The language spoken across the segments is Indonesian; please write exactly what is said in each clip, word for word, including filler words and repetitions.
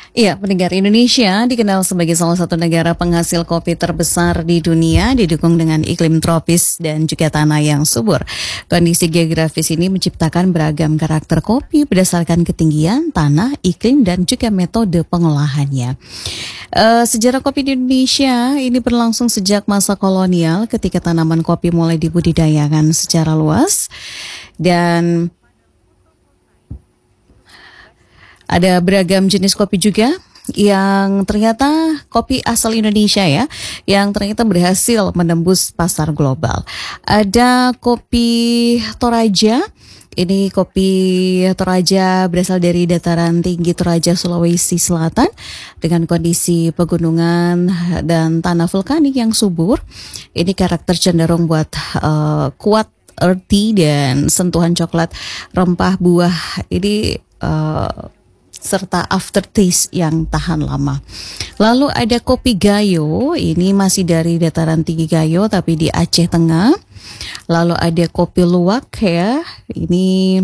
Iya, pendengar, Indonesia dikenal sebagai salah satu negara penghasil kopi terbesar di dunia, didukung dengan iklim tropis dan juga tanah yang subur. Kondisi geografis ini menciptakan beragam karakter kopi berdasarkan ketinggian, tanah, iklim, dan juga metode pengolahannya. Uh, sejarah kopi di Indonesia ini berlangsung sejak masa kolonial ketika tanaman kopi mulai dibudidayakan secara luas. Dan ada beragam jenis kopi juga yang ternyata kopi asal Indonesia ya, yang ternyata berhasil menembus pasar global. Ada kopi Toraja. Ini kopi Toraja berasal dari dataran tinggi Toraja, Sulawesi Selatan dengan kondisi pegunungan dan tanah vulkanik yang subur. Ini karakter cenderung buat uh, kuat, earthy, dan sentuhan coklat, rempah, buah. Ini uh, serta aftertaste yang tahan lama. Lalu ada kopi Gayo, ini masih dari dataran tinggi Gayo tapi di Aceh Tengah. Lalu ada kopi Luwak ya, ini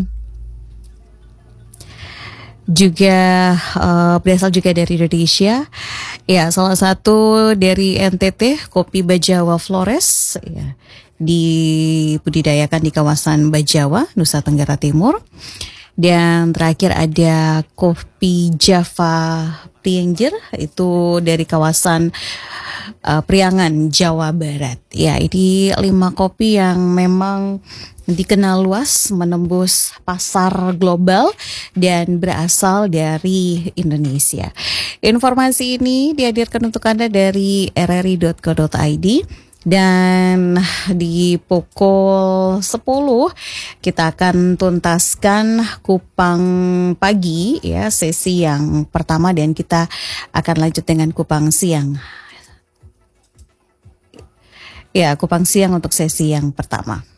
juga uh, berasal juga dari Indonesia. Ya, salah satu dari N T T, kopi Bajawa Flores ya, dibudidayakan di kawasan Bajawa, Nusa Tenggara Timur. Dan terakhir ada kopi Java Prianger, itu dari kawasan uh, Priangan, Jawa Barat. Ya, ini lima kopi yang memang dikenal luas, menembus pasar global dan berasal dari Indonesia. Informasi ini dihadirkan untuk Anda dari r r i dot co dot i d. Dan di pukul sepuluh kita akan tuntaskan Kupang Pagi ya, sesi yang pertama, dan kita akan lanjut dengan Kupang Siang. Ya, Kupang Siang untuk sesi yang pertama.